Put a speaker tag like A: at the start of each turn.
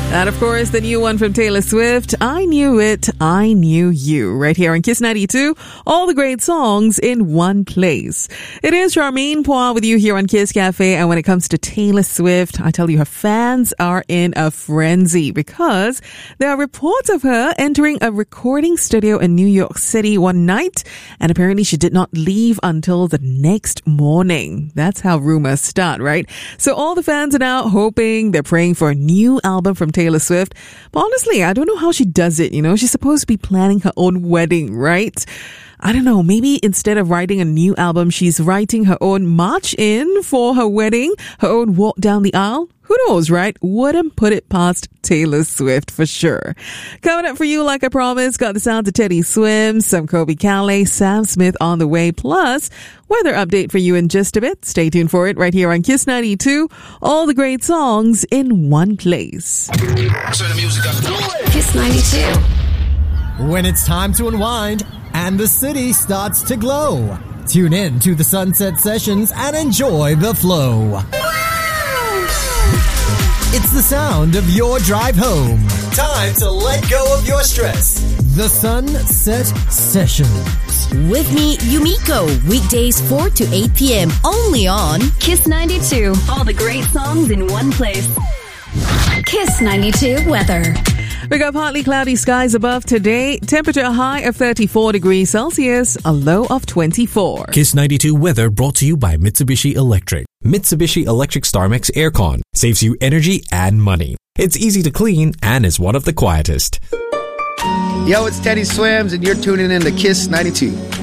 A: And of course, the new one from Taylor Swift, I Knew It, I Knew You, right here on Kiss 92. All the great songs in one place. It is Charmaine Poir with you here on Kiss Cafe. And when it comes to Taylor Swift, I tell you, her fans are in a frenzy because there are reports of her entering a recording studio in New York City one night. And apparently she did not leave until the next morning. That's how rumors start, right? So all the fans are now hoping, they're praying for a new album from Taylor Swift. But honestly, I don't know how she does it. You know, she's supposed to be planning her own wedding, right? I don't know. Maybe instead of writing a new album, she's writing her own march in for her wedding, her own walk down the aisle. Who knows, right? Wouldn't put it past Taylor Swift for sure. Coming up for you, like I promised, got the sounds of Teddy Swim, some Kobe Calais, Sam Smith on the way, plus weather update for you in just a bit. Stay tuned for it right here on Kiss 92. All the great songs in one place.
B: Turn the music up.
C: Kiss 92.
D: When it's time to unwind and the city starts to glow, tune in to the Sunset Sessions and enjoy the flow. It's the sound of your drive home. Time to let go of your stress. The Sunset Sessions.
C: With me, Yumiko. Weekdays 4 to 8 p.m. Only on
E: Kiss 92. All the great songs in one place.
C: Kiss 92 weather.
A: We got partly cloudy skies above today. Temperature a high of 34 degrees Celsius, a low of 24.
F: Kiss 92 weather brought to you by Mitsubishi Electric. Mitsubishi Electric StarMax Aircon saves you energy and money. It's easy to clean and is one of the quietest.
G: Yo, it's Teddy Swims and you're tuning in to Kiss 92.